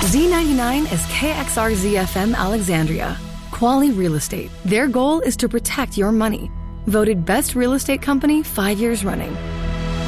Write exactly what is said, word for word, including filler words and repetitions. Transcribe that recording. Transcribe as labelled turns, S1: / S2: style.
S1: Z ninety-nine is K X R Z F M Alexandria. Quali Real Estate. Their goal is to protect your money. Voted best real estate company five years running.